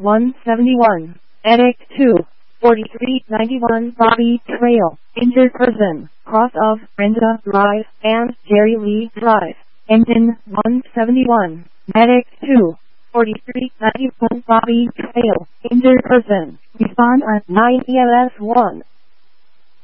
171. Medic 2. 4391 Bobby Trail. Injured person. Cross of Brenda Drive and Jerry Lee Drive. Engine 171. Medic 2. 4391 Bobby Trail. Injured person. Respond at 9 EMS 1.